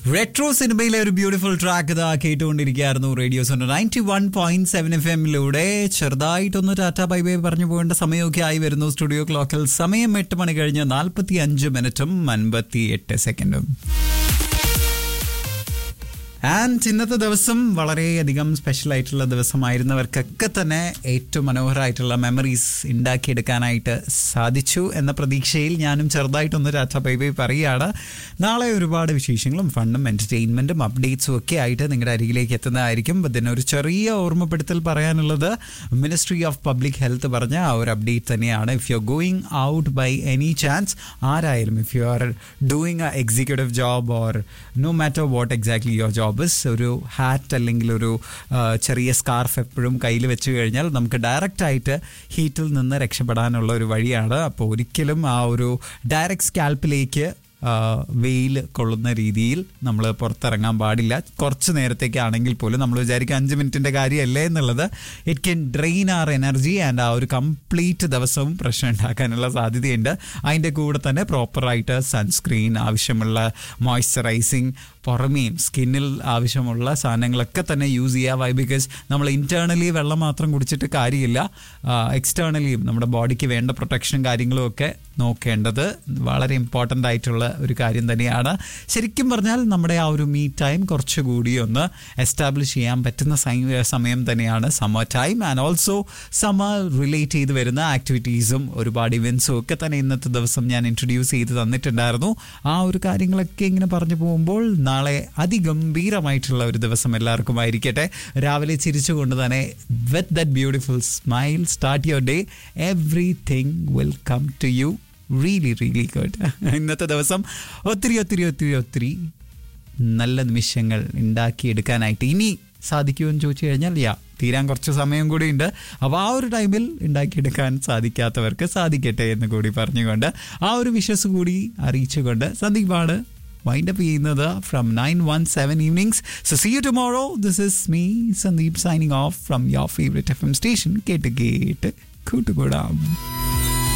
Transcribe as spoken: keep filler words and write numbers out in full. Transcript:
Retro സിനിമയിലെ ഒരു beautiful track ഇതാ കേട്ടുകൊണ്ടിരിക്കുകയായിരുന്നു radio zone ninety one point seven F എമ്മിലൂടെ. ചെറുതായിട്ടൊന്ന് ടാറ്റാ ബൈ ബൈ പറഞ്ഞു പോകേണ്ട സമയമൊക്കെ ആയി വരുന്നു. സ്റ്റുഡിയോ ക്ലോക്കിൽ സമയം എട്ട് മണി കഴിഞ്ഞ് നാൽപ്പത്തി അഞ്ച് മിനിറ്റും അൻപത്തി എട്ട് സെക്കൻഡും. ആൻഡ് ഇന്നത്തെ ദിവസം വളരെയധികം സ്പെഷ്യൽ ആയിട്ടുള്ള ദിവസമായിരുന്നവർക്കൊക്കെ തന്നെ ഏറ്റവും മനോഹരമായിട്ടുള്ള മെമ്മറീസ് ഉണ്ടാക്കിയെടുക്കാനായിട്ട് സാധിച്ചു എന്ന പ്രതീക്ഷയിൽ ഞാനും ചെറുതായിട്ടൊന്ന് ടാറ്റ ബൈ ബൈ പറയുകയാണ്. നാളെ ഒരുപാട് വിശേഷങ്ങളും ഫണ്ടും എൻ്റർടൈൻമെൻറ്റും അപ്ഡേറ്റ്സും ഒക്കെ ആയിട്ട് നിങ്ങളുടെ അരികിലേക്ക് എത്തുന്നതായിരിക്കും. ഇതിനൊരു ചെറിയ ഓർമ്മപ്പെടുത്തൽ പറയാനുള്ളത് മിനിസ്ട്രി ഓഫ് പബ്ലിക് ഹെൽത്ത് പറഞ്ഞ ആ ഒരു അപ്ഡേറ്റ് തന്നെയാണ്. If you are going out by any chance, ആരായാലും if you are doing A executive job or no matter what exactly your job, ഒരു ഹാറ്റ് അല്ലെങ്കിൽ ഒരു ചെറിയ സ്കാർഫ് എപ്പോഴും കയ്യിൽ വെച്ച് കഴിഞ്ഞാൽ നമുക്ക് ഡയറക്റ്റ് ആയിട്ട് ഹീറ്റിൽ നിന്ന് രക്ഷപ്പെടാനുള്ള ഒരു വഴിയാണ്. അപ്പോൾ ഒരിക്കലും ആ ഒരു ഡയറക്റ്റ് സ്കാൽപ്പിലേക്ക് വെയിൽ കൊള്ളുന്ന രീതിയിൽ നമ്മൾ പുറത്തിറങ്ങാൻ പാടില്ല. കുറച്ച് നേരത്തേക്കാണെങ്കിൽ പോലും നമ്മൾ വിചാരിക്കുക അഞ്ച് മിനിറ്റിൻ്റെ കാര്യമല്ലേ എന്നുള്ളത്. It can drain R energy and ആ ഒരു കംപ്ലീറ്റ് ദിവസവും പ്രശ്നം ഉണ്ടാക്കാനുള്ള സാധ്യതയുണ്ട്. അതിൻ്റെ കൂടെ തന്നെ പ്രോപ്പറായിട്ട് സൺസ്ക്രീൻ, ആവശ്യമുള്ള മോയ്സ്ചറൈസിങ്, പുറമേയും സ്കിന്നിൽ ആവശ്യമുള്ള സാധനങ്ങളൊക്കെ തന്നെ യൂസ് ചെയ്യുക. വൈ ബിക്കോസ് നമ്മൾ ഇൻറ്റേർണലി വെള്ളം മാത്രം കുടിച്ചിട്ട് കാര്യമില്ല, എക്സ്റ്റേർണലിയും നമ്മുടെ ബോഡിക്ക് വേണ്ട പ്രൊട്ടക്ഷനും കാര്യങ്ങളും ഒക്കെ നോക്കേണ്ടത് വളരെ ഇമ്പോർട്ടൻ്റ് ആയിട്ടുള്ള ഒരു കാര്യം തന്നെയാണ്. ശരിക്കും പറഞ്ഞാൽ നമ്മുടെ ആ ഒരു മീ ടൈം കുറച്ചുകൂടി ഒന്ന് എസ്റ്റാബ്ലിഷ് ചെയ്യാൻ പറ്റുന്ന സമയം തന്നെയാണ് summer time. And also summer relate ചെയ്ത് വരുന്ന ആക്ടിവിറ്റീസും ഒരുപാട് ഇവൻസും ഒക്കെ തന്നെ ഇന്നത്തെ ദിവസം ഞാൻ ഇൻട്രൊഡ്യൂസ് ചെയ്ത് തന്നിട്ടുണ്ടായിരുന്നു. ആ ഒരു കാര്യങ്ങളൊക്കെ ഇങ്ങനെ പറഞ്ഞു പോകുമ്പോൾ നാളെ അതിഗംഭീരമായിട്ടുള്ള ഒരു ദിവസം എല്ലാവർക്കും ആയിരിക്കട്ടെ. രാവിലെ ചിരിച്ചുകൊണ്ട് തന്നെ with that beautiful smile start your day. Everything will come to you really really good. ഇന്നത്തെ ദിവസം ഒത്തിരി ഒത്തിരി ഒത്തിരി ഒത്തിരി നല്ല നിമിഷങ്ങൾ ഉണ്ടാക്കിയെടുക്കാനായിട്ട് ഇനി സാധിക്കുമെന്ന് ചോദിച്ചു കഴിഞ്ഞാൽ യാ തീരാൻ കുറച്ച് സമയം കൂടി ഉണ്ട്. അപ്പോൾ ആ ഒരു ടൈമിൽ ഉണ്ടാക്കിയെടുക്കാൻ സാധിക്കാത്തവർക്ക് സാധിക്കട്ടെ എന്ന് കൂടി പറഞ്ഞുകൊണ്ട് ആ ഒരു വിശ്വാസം കൂടി അറിയിച്ചുകൊണ്ട് സന്ദീപാണ് വൈൻഡ് അപ്പ് ചെയ്യുന്നത് from nine one seven evenings. So see you tomorrow. This is me Sandeep signing off from your favourite F M station. കേട്ട് കേട്ട് കൂട്ടുകൂടാം.